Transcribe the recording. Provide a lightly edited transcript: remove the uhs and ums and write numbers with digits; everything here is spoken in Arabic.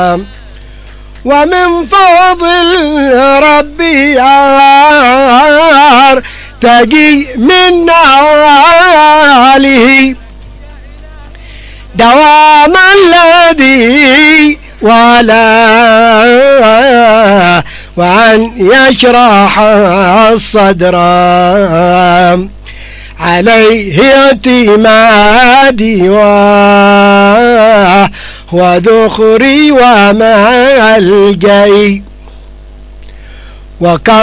ومن فضل ربي تجي من نواله دوام الذي وأن يشرح الصدر عليه اعتمادي وذخري وملجئي